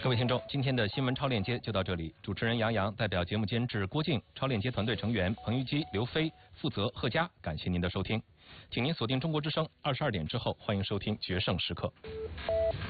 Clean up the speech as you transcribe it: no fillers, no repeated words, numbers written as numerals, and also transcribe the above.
各位听众，今天的新闻超链接就到这里。主持人杨洋代表节目监制郭靖、超链接团队成员彭玉基、刘飞，负责贺佳，感谢您的收听。请您锁定中国之声，22点之后，欢迎收听《决胜时刻》。